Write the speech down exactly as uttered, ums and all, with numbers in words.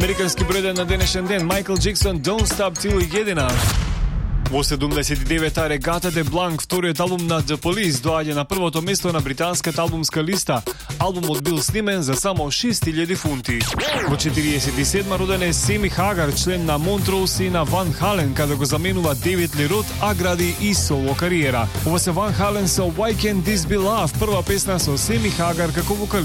Американски брой еден на денешен ден, Майкл Джексон, Don't Stop Till единаш. Во седумдесет и девета Регата де Бланк, вториот албум на The Police, доаѓа на првото место на британската албумска листа. Албумот бил снимен за само шест илјади фунти. Во четириесет и седма роден е Семи Хагар, член на Montrose и на Ван Хален, каде го заменува Девид Ли Рот, а гради и соло кариера. Ова се Ван Хален со Why Can't This Be Love, прва песна со Семи Хагар како вокалист.